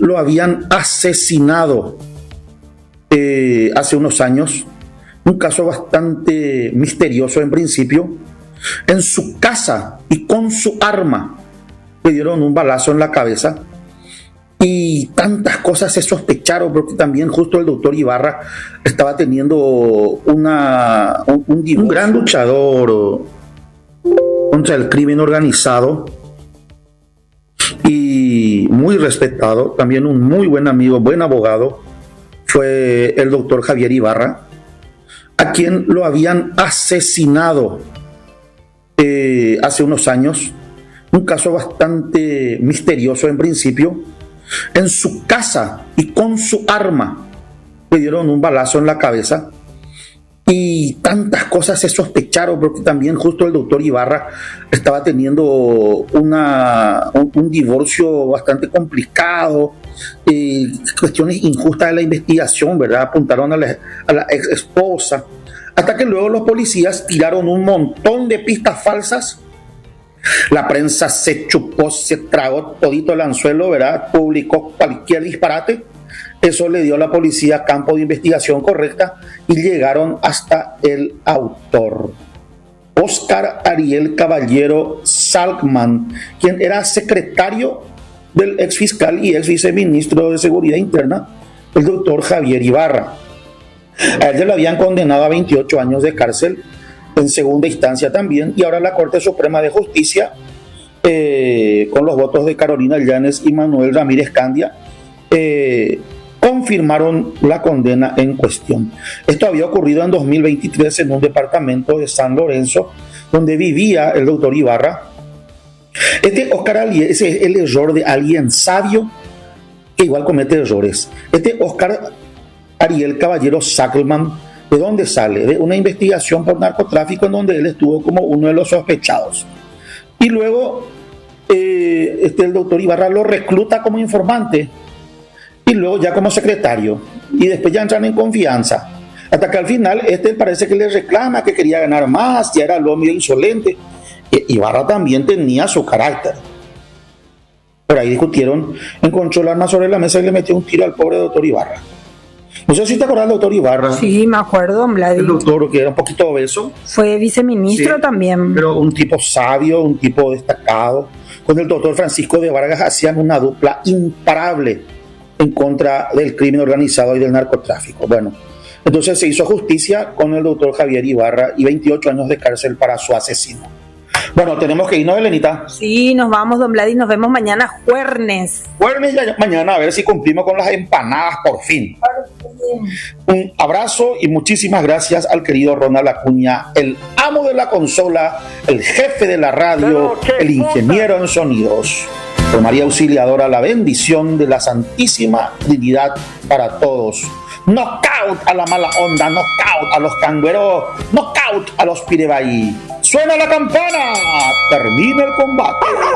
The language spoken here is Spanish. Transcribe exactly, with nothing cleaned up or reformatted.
lo habían asesinado eh, hace unos años, un caso bastante misterioso en principio. En su casa y con su arma le dieron un balazo en la cabeza y tantas cosas se sospecharon, porque también justo el doctor Ibarra estaba teniendo una, un, un, un gran luchador contra el crimen organizado y muy respetado, también un muy buen amigo, buen abogado, fue el doctor Javier Ibarra, a quien lo habían asesinado eh, hace unos años, un caso bastante misterioso en principio. En su casa y con su arma le dieron un balazo en la cabeza y tantas cosas se sospecharon, porque también justo el doctor Ibarra estaba teniendo una, un, un divorcio bastante complicado, eh, cuestiones injustas de la investigación, ¿verdad? Apuntaron a la, a la ex esposa, hasta que luego los policías tiraron un montón de pistas falsas. La prensa se chupó, se tragó todito el anzuelo, ¿verdad? Publicó cualquier disparate. Eso le dio a la policía campo de investigación correcta y llegaron hasta el autor, Óscar Ariel Caballero Salkman, quien era secretario del ex fiscal y ex viceministro de Seguridad Interna, el doctor Javier Ibarra. A él lo habían condenado a veintiocho años de cárcel en segunda instancia también, y ahora la Corte Suprema de Justicia, eh, con los votos de Carolina Llanes y Manuel Ramírez Candia, eh, confirmaron la condena en cuestión. Esto había ocurrido en dos mil veintitrés en un departamento de San Lorenzo, donde vivía el doctor Ibarra. Este Óscar Ariel, ese es el error de alguien sabio que igual comete errores. Este Óscar Ariel Caballero Salkman, ¿de dónde sale? De una investigación por narcotráfico en donde él estuvo como uno de los sospechados. Y luego eh, este, el doctor Ibarra lo recluta como informante y luego ya como secretario. Y después ya entran en confianza. Hasta que al final este parece que le reclama que quería ganar más, ya era lo medio insolente. Y Ibarra también tenía su carácter. Por ahí discutieron, encontró el arma sobre la mesa y le metió un tiro al pobre doctor Ibarra. No sé si te acuerdas del doctor Ibarra. Sí, me acuerdo, don Vladi. El doctor que era un poquito obeso. Fue viceministro, sí, también. Pero un tipo sabio, un tipo destacado. Con el doctor Francisco de Vargas hacían una dupla imparable en contra del crimen organizado y del narcotráfico. Bueno, entonces se hizo justicia con el doctor Javier Ibarra y veintiocho años de cárcel para su asesino. Bueno, tenemos que irnos, Elenita. Sí, nos vamos, don Vladi, nos vemos mañana jueves. Jueves ya, mañana, a ver si cumplimos con las empanadas por fin. Un abrazo y muchísimas gracias al querido Ronald Acuña, el amo de la consola, el jefe de la radio, el ingeniero en sonidos. Por María Auxiliadora, la bendición de la Santísima Trinidad para todos. Knockout a la mala onda, knockout a los cangüeros, knockout a los pirebaí. Suena la campana, termina el combate.